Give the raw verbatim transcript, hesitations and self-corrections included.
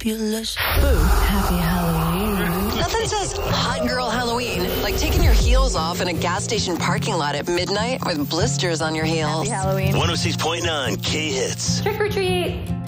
fabulous. Boo. Happy Halloween. Nothing says hot girl Halloween like taking your heels off in a gas station parking lot at midnight with blisters on your heels. Happy Halloween. one oh six point nine K-Hits. Trick or treat.